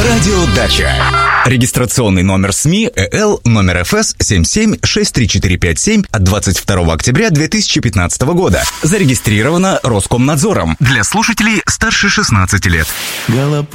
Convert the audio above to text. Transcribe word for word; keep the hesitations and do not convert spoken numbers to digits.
Радио Дача. Регистрационный номер СМИ ЭЛ номер эф эс семь семь шесть три четыре пять семь от двадцать второго октября две тысячи пятнадцатого года. Зарегистрировано Роскомнадзором. Для слушателей старше шестнадцати лет.